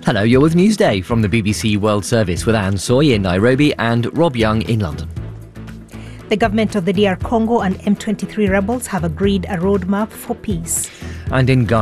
Hello, you're with Newsday from the BBC World Service with Anne Soy in Nairobi and Rob Young in London. The government of the DR Congo and M23 rebels have agreed a roadmap for peace. And in Ghana,